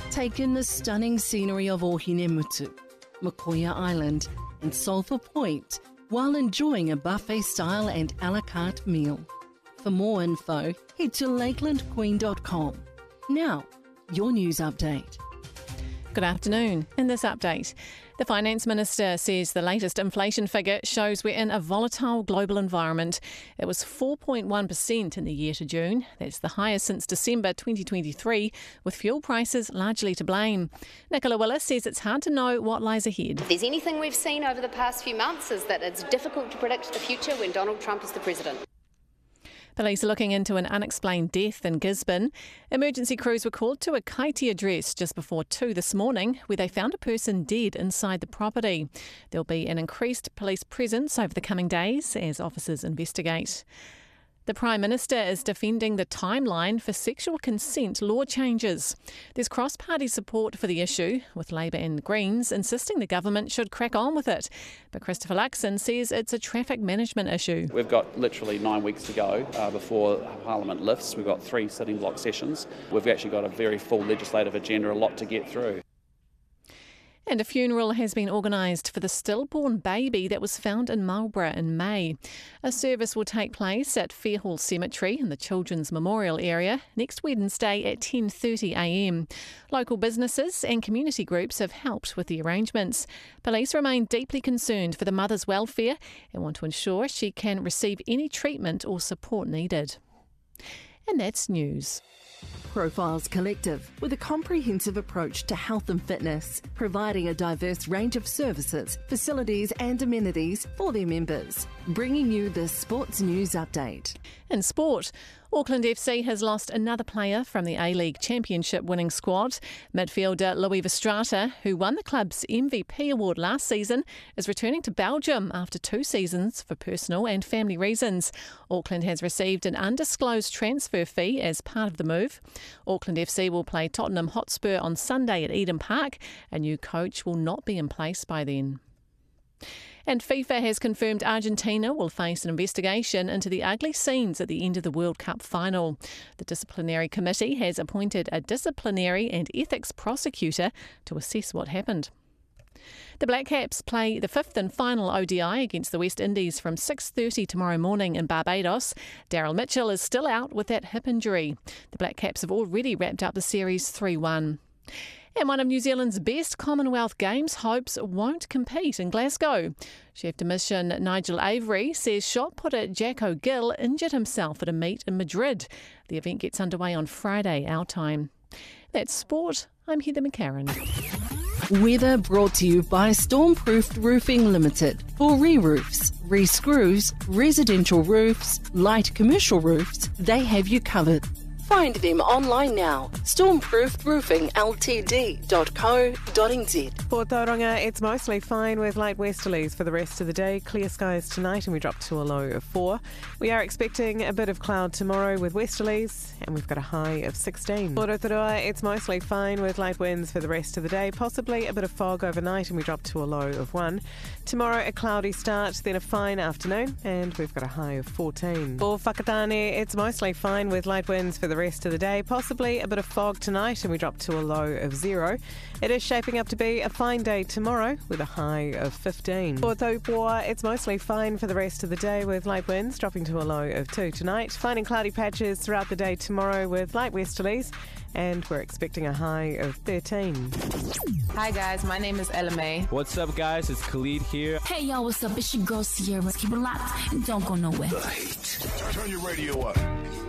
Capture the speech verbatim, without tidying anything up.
Take in the stunning scenery of Ohinemutu, Makoia Island and Sulphur Point while enjoying a buffet-style and a la carte meal. For more info, head to lakeland queen dot com. Now, your news update. Good afternoon. In this update, the Finance Minister says the latest inflation figure shows we're in a volatile global environment. It was four point one percent in the year to June. That's the highest since December twenty twenty-three, with fuel prices largely to blame. Nicola Willis says it's hard to know what lies ahead. If there's anything we've seen over the past few months is that it's difficult to predict the future when Donald Trump is the president. Police are looking into an unexplained death in Gisborne. Emergency crews were called to a Kaiti address just before two this morning, where they found a person dead inside the property. There'll be an increased police presence over the coming days as officers investigate. The Prime Minister is defending the timeline for sexual consent law changes. There's cross-party support for the issue, with Labour and the Greens insisting the government should crack on with it. But Christopher Luxon says it's a traffic management issue. We've got literally nine weeks to go uh, before Parliament lifts. We've got three sitting block sessions. We've actually got a very full legislative agenda, a lot to get through. And a funeral has been organised for the stillborn baby that was found in Marlborough in May. A service will take place at Fairhall Cemetery in the Children's Memorial area next Wednesday at ten thirty a m. Local businesses and community groups have helped with the arrangements. Police remain deeply concerned for the mother's welfare and want to ensure she can receive any treatment or support needed. And that's news. Profiles Collective, with a comprehensive approach to health and fitness, providing a diverse range of services, facilities and amenities for their members. Bringing you the Sports News Update. In sport, Auckland F C has lost another player from the A-League Championship winning squad. Midfielder Louis Verstraete, who won the club's M V P award last season, is returning to Belgium after two seasons for personal and family reasons. Auckland has received an undisclosed transfer fee as part of the move. Auckland F C will play Tottenham Hotspur on Sunday at Eden Park. A new coach will not be in place by then. And FIFA has confirmed Argentina will face an investigation into the ugly scenes at the end of the World Cup final. The disciplinary committee has appointed a disciplinary and ethics prosecutor to assess what happened. The Black Caps play the fifth and final O D I against the West Indies from six thirty tomorrow morning in Barbados. Daryl Mitchell is still out with that hip injury. The Black Caps have already wrapped up the series three one. And one of New Zealand's best Commonwealth Games hopes won't compete in Glasgow. Chef de mission Nigel Avery says shot putter Jack O'Gill injured himself at a meet in Madrid. The event gets underway on Friday, our time. That's sport. I'm Heather McCarran. Weather brought to you by Stormproofed Roofing Limited. For re-roofs, re-screws, residential roofs, light commercial roofs, they have you covered. Find them online now. stormproofed roofing l t d dot co dot n z. For Tauranga, it's mostly fine with light westerlies for the rest of the day. Clear skies tonight and we drop to a low of four. We are expecting a bit of cloud tomorrow with westerlies and we've got a high of sixteen. For Rotorua, it's mostly fine with light winds for the rest of the day. Possibly a bit of fog overnight and we drop to a low of one. Tomorrow, a cloudy start, then a fine afternoon and we've got a high of fourteen. For Whakatane, it's mostly fine with light winds for the rest of the day. Possibly a bit of fog tonight and we drop to a low of zero. It is shaping up to be a fine day tomorrow with a high of fifteen. For Taupoa, it's mostly fine for the rest of the day with light winds dropping to a low of two tonight. Finding cloudy patches throughout the day tomorrow with light westerlies and we're expecting a high of thirteen. Hi guys, my name is Ella May. What's up guys, it's Khalid here. Hey y'all, what's up? It's your girl Sierra. Keep it locked and don't go nowhere. The Heat. Turn your radio up.